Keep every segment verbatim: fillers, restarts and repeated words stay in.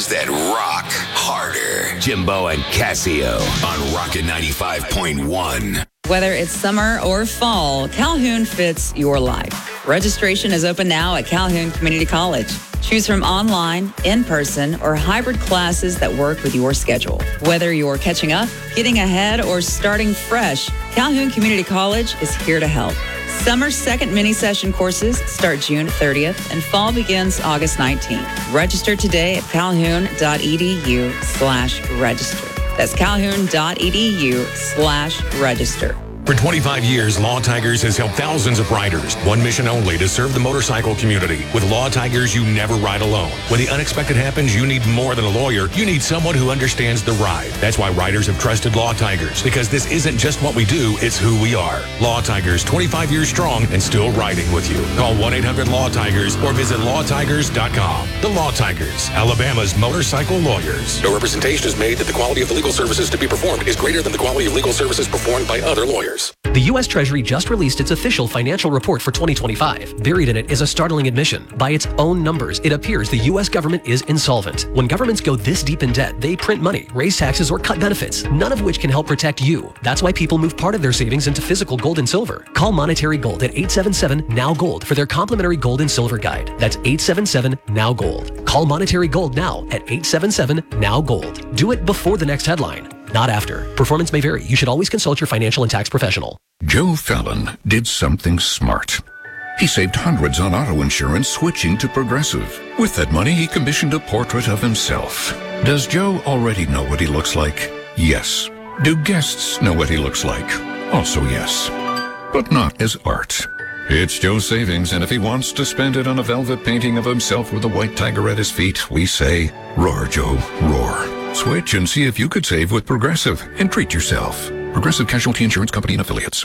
Sounds that rock harder. Jimbo and Casio on Rocket ninety-five point one. Whether it's summer or fall, Calhoun fits your life. Registration is open now at Calhoun Community College. Choose from online, in-person, or hybrid classes that work with your schedule. Whether you're catching up, getting ahead, or starting fresh, Calhoun Community College is here to help. Summer second mini-session courses start June thirtieth and fall begins August nineteenth. Register today at calhoun.edu slash register. That's calhoun.edu slash register. For twenty-five years, Law Tigers has helped thousands of riders. One mission only, to serve the motorcycle community. With Law Tigers, you never ride alone. When the unexpected happens, you need more than a lawyer. You need someone who understands the ride. That's why riders have trusted Law Tigers, because this isn't just what we do, it's who we are. Law Tigers, twenty-five years strong and still riding with you. Call one eight hundred law tigers or visit law tigers dot com. The Law Tigers, Alabama's motorcycle lawyers. No representation is made that the quality of the legal services to be performed is greater than the quality of legal services performed by other lawyers. The U S Treasury just released its official financial report for twenty twenty-five. Buried in it is a startling admission. By its own numbers, it appears the U S government is insolvent. When governments go this deep in debt, they print money, raise taxes, or cut benefits, none of which can help protect you. That's why people move part of their savings into physical gold and silver. Call Monetary Gold at eight seven seven, N O W Gold for their complimentary gold and silver guide. That's eight seven seven, N O W Gold. Call Monetary Gold now at eight seven seven, N O W Gold. Do it before the next headline, not after. Performance may vary. You should always consult your financial and tax professional. Joe Fallon did something smart. He saved hundreds on auto insurance switching to Progressive. With that money, he commissioned a portrait of himself. Does Joe already know what he looks like? Yes. Do guests know what he looks like? Also yes. But not as art. It's Joe's savings, and if he wants to spend it on a velvet painting of himself with a white tiger at his feet, we say, roar, Joe, roar. Switch and see if you could save with Progressive and treat yourself. Progressive Casualty Insurance Company and Affiliates.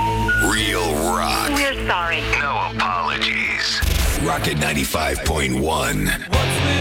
Real rock. We're sorry. No apologies. Rocket ninety-five point one.